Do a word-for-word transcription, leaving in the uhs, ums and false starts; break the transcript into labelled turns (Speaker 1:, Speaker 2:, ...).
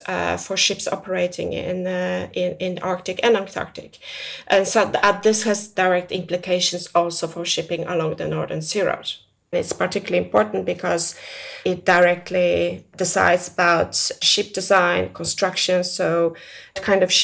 Speaker 1: uh, for ships operating in, uh, in in Arctic and Antarctic, and so that this has direct implications also for shipping along the Northern Sea Route. It's particularly important because it directly decides about ship design, construction, so what kind of